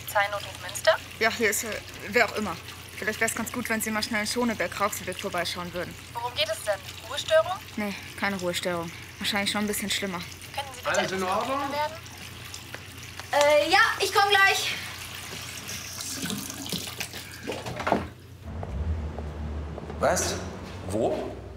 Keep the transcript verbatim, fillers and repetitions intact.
Polizeinotruf Münster? Ja, hier ist äh, wer auch immer. Vielleicht wäre es ganz gut, wenn Sie mal schnell in Schoneberg-Rauxelweg vorbeischauen würden. Worum geht es denn? Ruhestörung? Nee, keine Ruhestörung. Wahrscheinlich schon ein bisschen schlimmer. Könnten Sie bitte Alles in etwas Ordnung? konkreter werden? Äh, ja, ich komme gleich. Was? Wo?